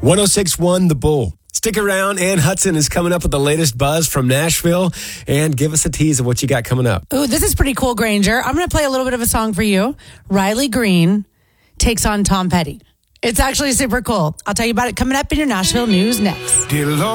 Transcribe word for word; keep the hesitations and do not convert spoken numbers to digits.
one oh six point one The Bull. Stick around. Ann Hudson is coming up with the latest buzz from Nashville. And give us a tease of what you got coming up. Ooh, this is pretty cool, Granger. I'm going to play a little bit of a song for you. Riley Green takes on Tom Petty. It's actually super cool. I'll tell you about it coming up in your Nashville news next. Dear Lord.